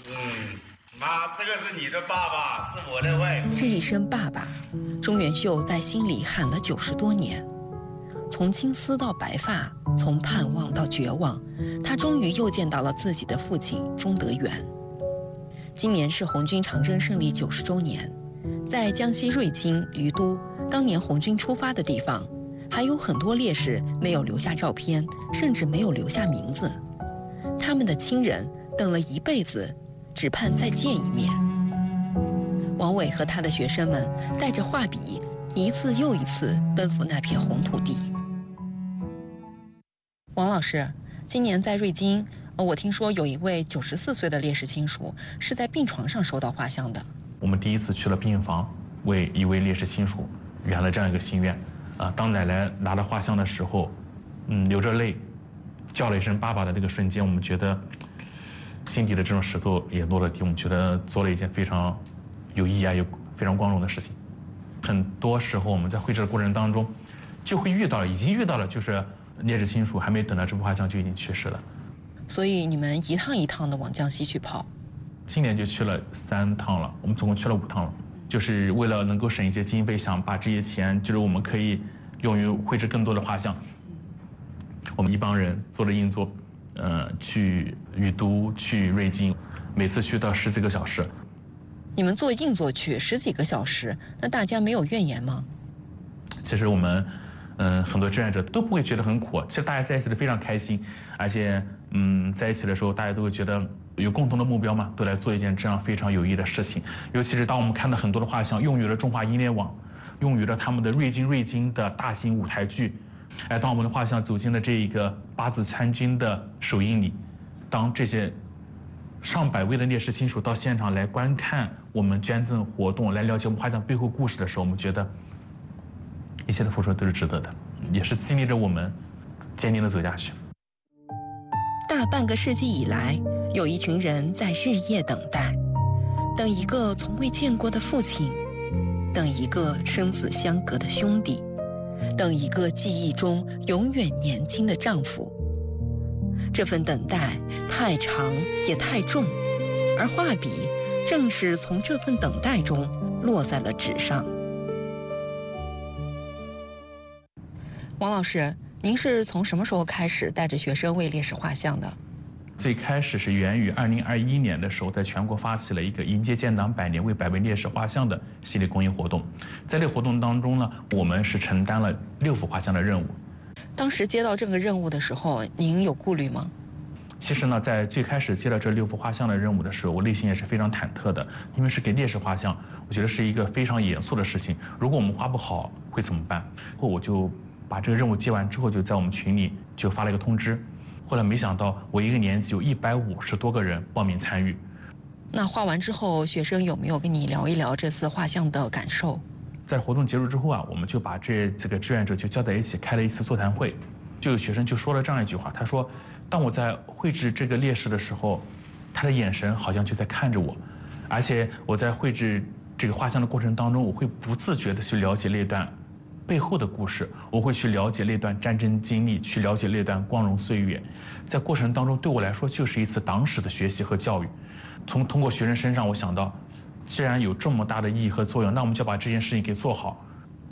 妈，这个是你的爸爸，是我的外公。 这一声爸爸，钟元秀在心里喊了90多年。从青丝到白发，从盼望到绝望，他终于又见到了自己的父亲钟德元。今年是红军长征胜利90周年，在江西瑞金、于都，当年红军出发的地方，还有很多烈士没有留下照片，甚至没有留下名字。他们的亲人等了一辈子，只盼再见一面。王伟和他的学生们带着画笔，一次又一次奔赴那片红土地。王老师，今年在瑞金，我听说有一位94岁的烈士亲属是在病床上收到画像的。 我们第一次去了病房，为一位烈士亲属圆了这样一个心愿。当奶奶拿到画像的时候，流着泪，叫了一声爸爸的那个瞬间，我们觉得心底的这种石头也落了地。我们觉得做了一件非常有意义啊，有非常光荣的事情。很多时候我们在绘制的过程当中，就会已经遇到了，就是烈士亲属还没等到这幅画像就已经去世了。 所以你们一趟一趟的往江西去跑。 今年就去了3趟了，我们总共去了5趟了。就是为了能够省一些经费，想把这些钱，就是我们可以用于绘制更多的画像。我们一帮人坐着硬座，去于都，去瑞金，每次去到10几个小时。 你们坐硬座去10几个小时，那大家没有怨言吗？ 其实我们，很多志愿者都不会觉得很苦。其实大家在一起的非常开心，而且，在一起的时候，大家都会觉得有共同的目标嘛，都来做一件这样非常有意义的事情。尤其是当我们看到很多的画像用于了中华英联网，用于了他们的瑞金的大型舞台剧，当我们的画像走进了这一个八字参军的首映礼，当这些上百位的烈士亲属到现场来观看我们捐赠活动，来了解我们画像背后故事的时候，我们觉得一切的付出都是值得的，也是激励着我们坚定地走下去。 大半个世纪以来，有一群人在日夜等待，等一个从未见过的父亲，等一个生死相隔的兄弟，等一个记忆中永远年轻的丈夫。这份等待太长也太重，而画笔正是从这份等待中落在了纸上。王老师，您是从什么时候开始带着学生为烈士画像的？ 最开始是源于2021年的时候，在全国发起了一个迎接建党100年为100位烈士画像的系列公益活动。在这个活动当中呢，我们是承担了6幅画像的任务。 当时接到这个任务的时候，您有顾虑吗？ 其实呢，在最开始接到这6幅画像的任务的时候，我内心也是非常忐忑的，因为是给烈士画像，我觉得是一个非常严肃的事情。如果我们画不好，会怎么办？我就把这个任务接完之后，就在我们群里就发了一个通知。后来没想到，我一个年级有150多个人报名参与。 那画完之后，学生有没有跟你聊一聊这次画像的感受？ 在活动结束之后啊，我们就把这几个志愿者就叫在一起，开了一次座谈会。就有学生就说了这样一句话，他说：“当我在绘制这个烈士的时候，他的眼神好像就在看着我，而且我在绘制这个画像的过程当中，我会不自觉地去了解那段背后的故事，我会去了解那段战争经历，去了解那段光荣岁月。在过程当中，对我来说就是一次党史的学习和教育。通过学生身上，我想到，既然有这么大的意义和作用，那我们就把这件事情给做好。